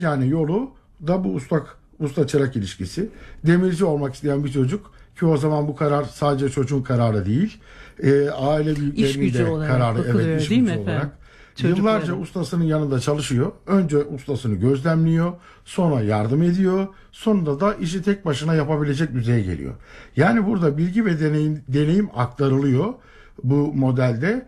Yani yolu da bu usta çırak ilişkisi. Demirci olmak isteyen bir çocuk ki o zaman bu karar sadece çocuğun kararı değil. Aile büyüklerinin de kararı, evet, iş değil gücü mi olarak. efendim? Yıllarca ustasının yanında çalışıyor. Önce ustasını gözlemliyor, sonra yardım ediyor. Sonunda da işi tek başına yapabilecek düzeye geliyor. Yani burada bilgi ve deneyim aktarılıyor bu modelde.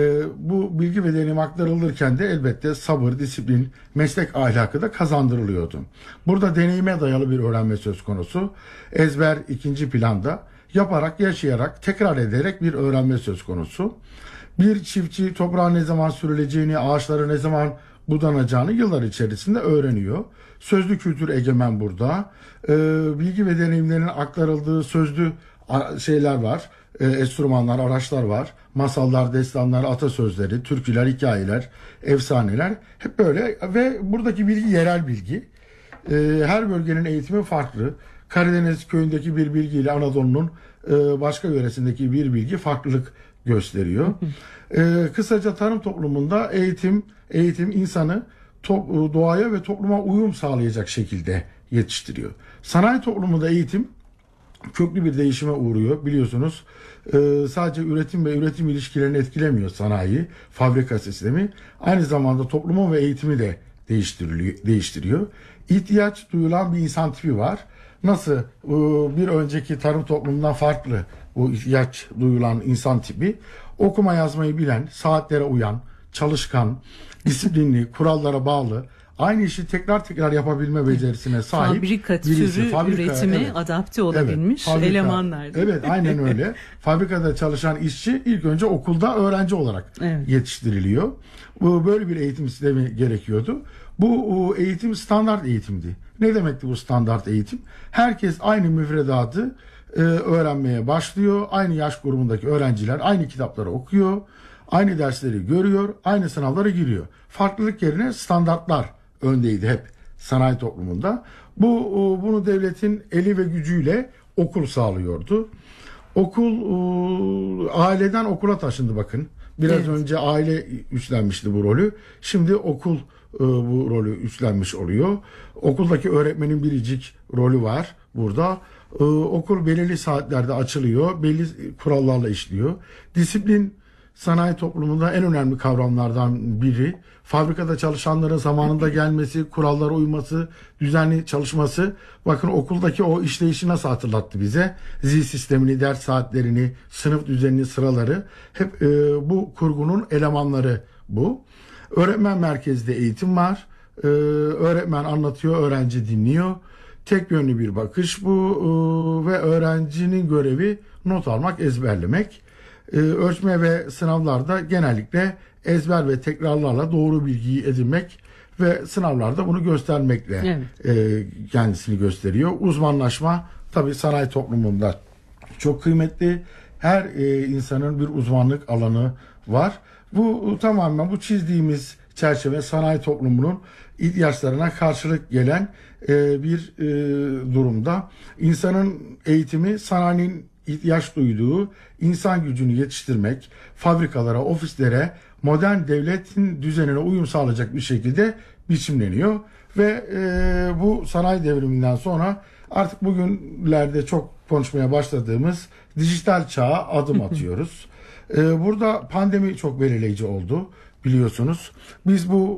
Bu bilgi ve deneyim aktarılırken de elbette sabır, disiplin, meslek ahlakı da kazandırılıyordu. Burada deneyime dayalı bir öğrenme söz konusu. Ezber ikinci planda. Yaparak, yaşayarak, tekrar ederek bir öğrenme söz konusu. Bir çiftçi toprağın ne zaman sürüleceğini, ağaçları ne zaman budanacağını yıllar içerisinde öğreniyor. Sözlü kültür egemen burada. Bilgi ve deneyimlerin aktarıldığı sözlü şeyler var. Enstrümanlar, araçlar var. Masallar, destanlar, atasözleri, türküler, hikayeler, efsaneler. Hep böyle ve buradaki bilgi yerel bilgi. Her bölgenin eğitimi farklı. Karadeniz köyündeki bir bilgiyle Anadolu'nun başka yöresindeki bir bilgi farklılık gösteriyor. Kısaca tarım toplumunda eğitim insanı doğaya ve topluma uyum sağlayacak şekilde yetiştiriyor. Sanayi toplumunda eğitim köklü bir değişime uğruyor biliyorsunuz. Sadece üretim ve üretim ilişkilerini etkilemiyor sanayi, fabrika sistemi. Aynı zamanda toplumu ve eğitimi de değiştiriyor. İhtiyaç duyulan bir insan tipi var. Nasıl bir önceki tarım toplumundan farklı bu ihtiyaç duyulan insan tipi, okuma yazmayı bilen, saatlere uyan, çalışkan, disiplinli, kurallara bağlı, aynı işi tekrar yapabilme becerisine sahip fabrika türü üretime evet, adapte olabilmiş elemanlar. Evet, aynen öyle. Fabrikada çalışan işçi ilk önce okulda öğrenci olarak yetiştiriliyor. Bu böyle bir eğitim sistemi gerekiyordu. Bu eğitim standart eğitimdi. Ne demekti bu standart eğitim? Herkes aynı müfredatı öğrenmeye başlıyor. Aynı yaş grubundaki öğrenciler aynı kitapları okuyor. Aynı dersleri görüyor. Aynı sınavlara giriyor. Farklılık yerine standartlar öndeydi hep sanayi toplumunda. Bunu devletin eli ve gücüyle okul sağlıyordu. Okul aileden okula taşındı bakın. Biraz önce aile üstlenmişti bu rolü. Şimdi okul bu rolü üstlenmiş oluyor. Okuldaki öğretmenin biricik rolü var burada. Okul belirli saatlerde açılıyor. Belli kurallarla işliyor. Disiplin sanayi toplumunda en önemli kavramlardan biri. Fabrikada çalışanların zamanında gelmesi, kurallara uyması, düzenli çalışması. Bakın okuldaki o işleyişi nasıl hatırlattı bize? Zil sistemini, ders saatlerini, sınıf düzenini, sıraları. Hep bu kurgunun elemanları bu. Öğretmen merkezli eğitim var. Öğretmen anlatıyor, öğrenci dinliyor. Tek yönlü bir bakış bu ve öğrencinin görevi not almak, ezberlemek. Ölçme ve sınavlarda genellikle ezber ve tekrarlarla doğru bilgiyi edinmek ve sınavlarda bunu göstermekle kendisini gösteriyor. Uzmanlaşma tabii sanayi toplumunda çok kıymetli. Her insanın bir uzmanlık alanı var. Bu tamamen bu çizdiğimiz çerçeve sanayi toplumunun ihtiyaçlarına karşılık gelen bir durumda. İnsanın eğitimi sanayinin ihtiyaç duyduğu insan gücünü yetiştirmek, fabrikalara, ofislere, modern devletin düzenine uyum sağlayacak bir şekilde biçimleniyor. Ve bu sanayi devriminden sonra artık bugünlerde çok konuşmaya başladığımız dijital çağa adım atıyoruz. Burada pandemi çok belirleyici oldu biliyorsunuz. Biz bu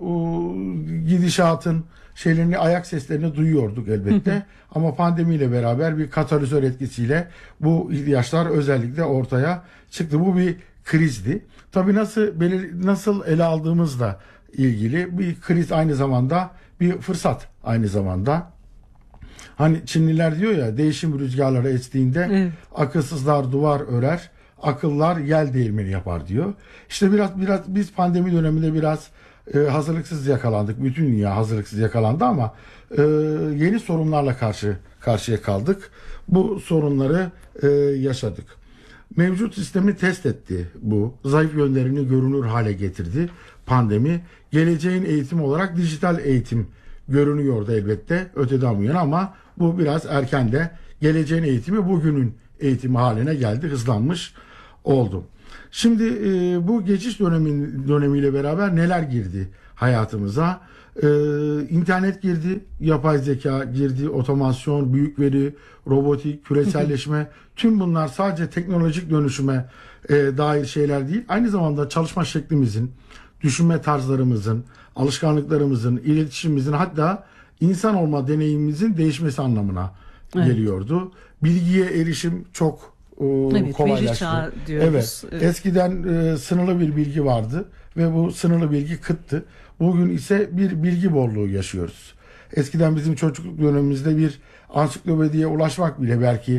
gidişatın ayak seslerini duyuyorduk elbette. Ama pandemiyle beraber bir katalizör etkisiyle ihtiyaçlar özellikle ortaya çıktı. Bu bir krizdi. Tabii nasıl ele aldığımızla ilgili bir kriz aynı zamanda bir fırsat aynı zamanda. Hani Çinliler diyor ya değişim rüzgarları estiğinde akılsızlar duvar örer, akıllar yel değirmeni yapar diyor. İşte biraz biz pandemi döneminde biraz hazırlıksız yakalandık. Bütün dünya hazırlıksız yakalandı ama yeni sorunlarla karşıya kaldık. Bu sorunları yaşadık. Mevcut sistemi test etti bu. Zayıf yönlerini görünür hale getirdi pandemi. Geleceğin eğitimi olarak dijital eğitim görünüyordu elbette öteden bu yana ama bu biraz erken de geleceğin eğitimi bugünün eğitimi haline geldi, hızlanmış oldu. Şimdi bu geçiş dönemiyle beraber neler girdi hayatımıza? İnternet girdi, yapay zeka girdi, otomasyon, büyük veri, robotik, küreselleşme, tüm bunlar sadece teknolojik dönüşüme dair şeyler değil. Aynı zamanda çalışma şeklimizin, düşünme tarzlarımızın, alışkanlıklarımızın, iletişimimizin, hatta insan olma deneyimimizin değişmesi anlamına geliyordu. Bilgiye erişim çok kolaylaştı. Veri çağı diyoruz. Evet. Eskiden sınırlı bir bilgi vardı ve bu sınırlı bilgi kıttı. Bugün ise bir bilgi bolluğu yaşıyoruz. Eskiden bizim çocukluk dönemimizde bir ansiklopediye ulaşmak bile belki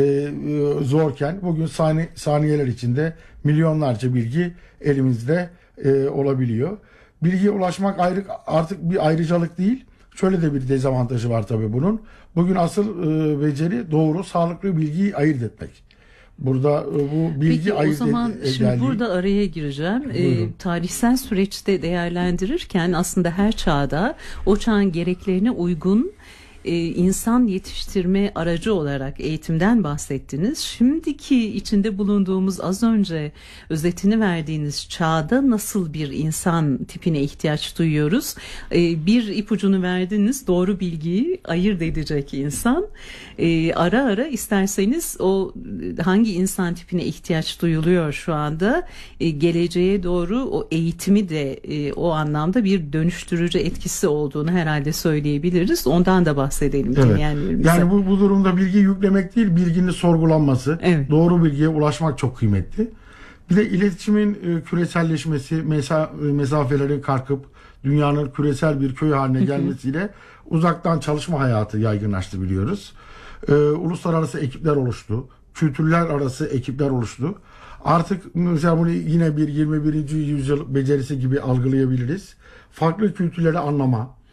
zorken, bugün saniyeler içinde milyonlarca bilgi elimizde olabiliyor. Bilgiye ulaşmak artık bir ayrıcalık değil. Şöyle de bir dezavantajı var tabii bunun. Bugün asıl beceri doğru, sağlıklı bilgiyi ayırt etmek. Burada bu bilgi Peki, ayırt o zaman şimdi ederliği... burada araya gireceğim. Tarihsel süreçte değerlendirirken aslında her çağda o çağın gereklerine uygun insan yetiştirme aracı olarak eğitimden bahsettiniz. Şimdiki içinde bulunduğumuz, az önce özetini verdiğiniz çağda nasıl bir insan tipine ihtiyaç duyuyoruz? Bir ipucunu verdiniz, doğru bilgiyi ayırt edecek insan. Ara ara isterseniz o hangi insan tipine ihtiyaç duyuluyor şu anda? Geleceğe doğru o eğitimi de o anlamda bir dönüştürücü etkisi olduğunu herhalde söyleyebiliriz. Ondan da bahsedelim. Evet. Yani bu durumda bilgi yüklemek değil, bilginin sorgulanması, doğru bilgiye ulaşmak çok kıymetli. Bir de iletişimin küreselleşmesi, mesafelerin kalkıp dünyanın küresel bir köy haline gelmesiyle uzaktan çalışma hayatı yaygınlaştı biliyoruz. Uluslararası ekipler oluştu, kültürler arası ekipler oluştu. Artık mesela bunu yine bir 21. yüzyıl becerisi gibi algılayabiliriz. Farklı kültürleri anlama,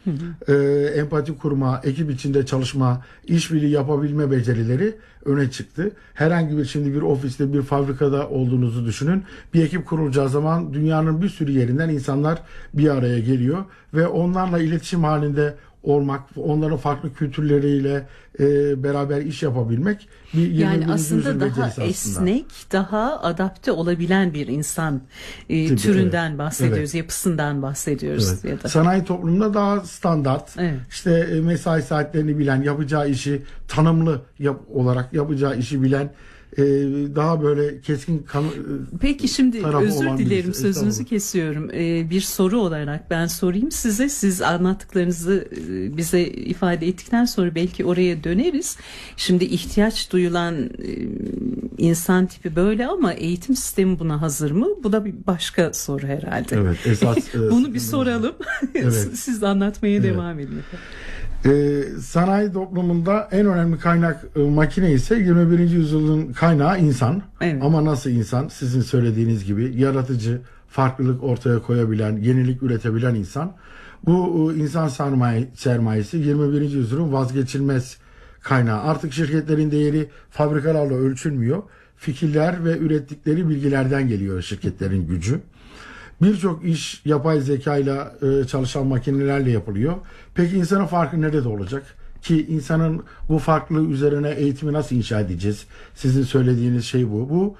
empati kurma, ekip içinde çalışma, işbirliği yapabilme becerileri öne çıktı. Herhangi bir ofiste, bir fabrikada olduğunuzu düşünün. Bir ekip kurulacağı zaman dünyanın bir sürü yerinden insanlar bir araya geliyor ve onlarla iletişim halinde olmak, onların farklı kültürleriyle beraber iş yapabilmek bir yani aslında daha esnek, daha adapte olabilen bir insan türünden bahsediyoruz, yapısından bahsediyoruz. Evet. Ya da. Sanayi toplumunda daha standart, işte mesai saatlerini bilen, yapacağı işi tanımlı olarak yapacağı işi bilen, daha böyle keskin Peki şimdi özür dilerim, sözünüzü kesiyorum. Bir soru olarak ben sorayım size. Siz anlattıklarınızı bize ifade ettikten sonra belki oraya döneriz. Şimdi ihtiyaç duyulan insan tipi böyle ama eğitim sistemi buna hazır mı? Bu da bir başka soru herhalde. Evet, esas bunu bir soralım. Evet. Siz anlatmaya devam edin. Sanayi toplumunda en önemli kaynak makine ise 21. yüzyılın kaynağı insan. Ama nasıl insan? Sizin söylediğiniz gibi yaratıcı, farklılık ortaya koyabilen, yenilik üretebilen insan. Bu insan sermayesi 21. yüzyılın vazgeçilmez kaynağı. Artık şirketlerin değeri fabrikalarla ölçülmüyor. Fikirler ve ürettikleri bilgilerden geliyor şirketlerin gücü. Birçok iş yapay zekayla çalışan makinelerle yapılıyor. Peki insanın farkı nerede olacak? Ki insanın bu farklılığı üzerine eğitimi nasıl inşa edeceğiz? Sizin söylediğiniz şey bu. Bu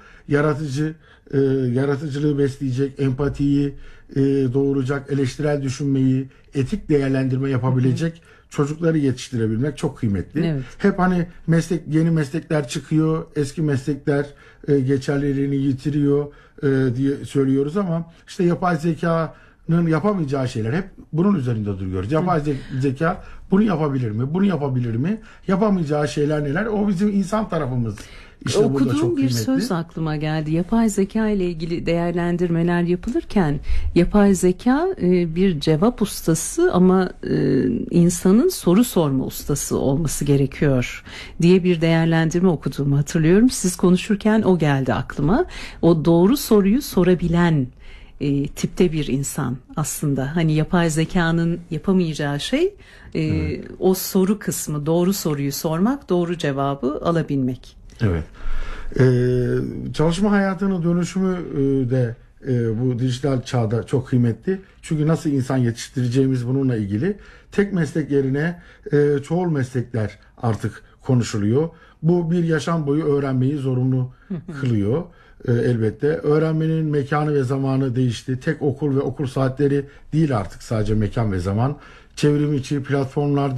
yaratıcılığı besleyecek, empatiyi doğuracak, eleştirel düşünmeyi, etik değerlendirme yapabilecek çocukları yetiştirebilmek çok kıymetli. Evet. Hep hani yeni meslekler çıkıyor, eski meslekler geçerliliğini yitiriyor diye söylüyoruz ama işte yapay zekanın yapamayacağı şeyler hep bunun üzerinde duruyoruz. Yapay zeka bunu yapabilir mi? Bunu yapabilir mi? Yapamayacağı şeyler neler? O bizim insan tarafımız. İşte okuduğum bir söz aklıma geldi. Yapay zeka ile ilgili değerlendirmeler yapılırken yapay zeka bir cevap ustası ama insanın soru sorma ustası olması gerekiyor diye bir değerlendirme okuduğumu hatırlıyorum. Siz konuşurken o geldi aklıma. O doğru soruyu sorabilen tipte bir insan aslında. Hani yapay zekanın yapamayacağı şey o soru kısmı, doğru soruyu sormak, doğru cevabı alabilmek. Evet. Çalışma hayatının dönüşümü de bu dijital çağda çok kıymetli. Çünkü nasıl insan yetiştireceğimiz bununla ilgili. Tek meslek yerine çoğul meslekler artık konuşuluyor. Bu bir yaşam boyu öğrenmeyi zorunlu kılıyor. Elbette. Öğrenmenin mekanı ve zamanı değişti. Tek okul ve okul saatleri değil artık sadece mekan ve zaman. Çevrim içi platformlar,